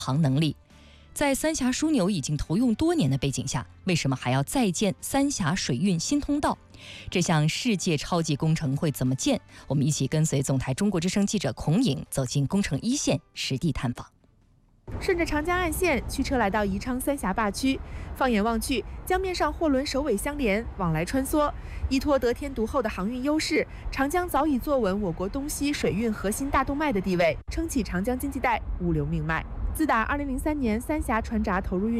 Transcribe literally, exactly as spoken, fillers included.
航能力。在三峡枢纽已经投用多年的背景下，为什么还要再建三峡水运新通道？这项世界超级工程会怎么建？我们一起跟随总台中国之声记者孔颖走进工程一线，实地探访。 顺着长江岸线驱车来到宜昌三峡坝区，放眼望去，江面上货轮首尾相连，往来穿梭。依托得天独厚的航运优势，长江早已坐稳我国东西水运核心大动脉的地位，撑起长江经济带物流命脉。自打二零零三年三峡船闸投入运